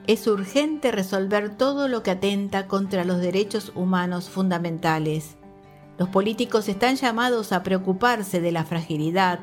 Es urgente resolver todo lo que atenta contra los derechos humanos fundamentales. Los políticos están llamados a preocuparse de la fragilidad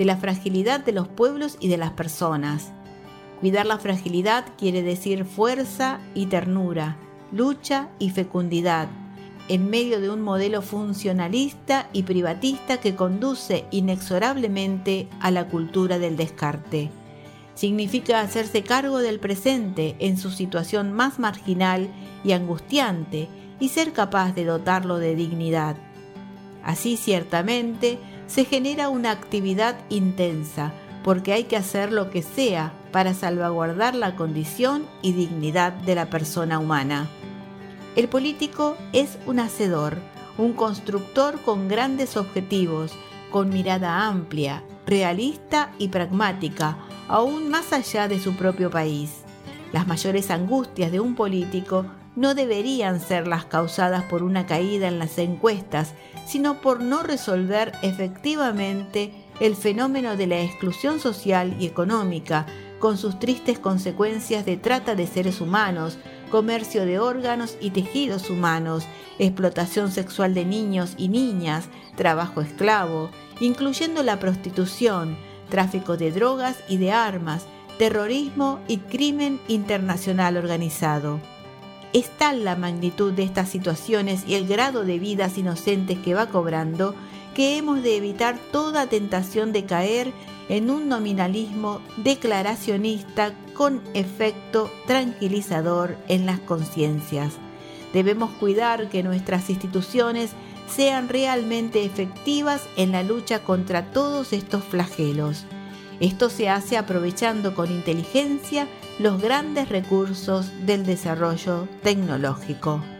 de los pueblos y de las personas. Cuidar la fragilidad quiere decir fuerza y ternura, lucha y fecundidad, en medio de un modelo funcionalista y privatista que conduce inexorablemente a la cultura del descarte. Significa hacerse cargo del presente en su situación más marginal y angustiante y ser capaz de dotarlo de dignidad. Así, ciertamente, se genera una actividad intensa, porque hay que hacer lo que sea para salvaguardar la condición y dignidad de la persona humana. El político es un hacedor, un constructor con grandes objetivos, con mirada amplia, realista y pragmática, aún más allá de su propio país. Las mayores angustias de un político no deberían ser las causadas por una caída en las encuestas, sino por no resolver efectivamente el fenómeno de la exclusión social y económica, con sus tristes consecuencias de trata de seres humanos, comercio de órganos y tejidos humanos, explotación sexual de niños y niñas, trabajo esclavo, incluyendo la prostitución, tráfico de drogas y de armas, terrorismo y crimen internacional organizado. Es tal la magnitud de estas situaciones y el grado de vidas inocentes que va cobrando que hemos de evitar toda tentación de caer en un nominalismo declaracionista con efecto tranquilizador en las conciencias. Debemos cuidar que nuestras instituciones sean realmente efectivas en la lucha contra todos estos flagelos. Esto se hace aprovechando con inteligencia los grandes recursos del desarrollo tecnológico.